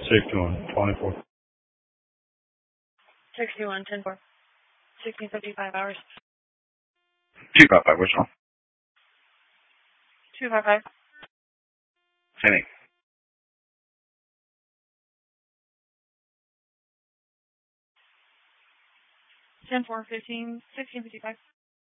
61, 24. 61, 10 4. 1655 hours. 255, which one? 255. Sending. 10 4, 15, 1655.